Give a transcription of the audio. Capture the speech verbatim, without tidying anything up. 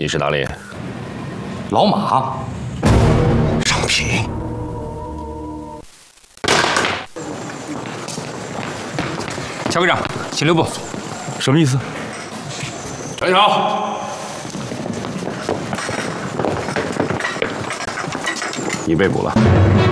你是哪里？ 老马。上品。 乔科长，请留步。 什么意思？ 站好。你被捕了。